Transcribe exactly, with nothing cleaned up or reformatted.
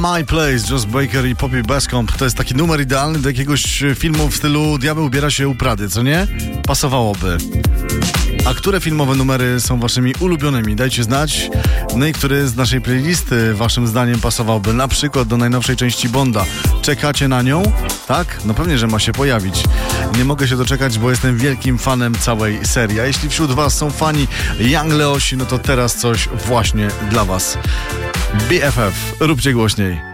My Place, Joss Baker i Poppy Bascomb. To jest taki numer idealny do jakiegoś filmu w stylu Diabeł ubiera się u Prady, co nie? Pasowałoby. A które filmowe numery są waszymi ulubionymi? Dajcie znać. No i który z naszej playlisty waszym zdaniem pasowałby na przykład do najnowszej części Bonda? Czekacie na nią? Tak? No pewnie, że ma się pojawić. Nie mogę się doczekać, bo jestem wielkim fanem całej serii. A jeśli wśród was są fani Young Leosi, no to teraz coś właśnie dla was. B F F, róbcie głośniej.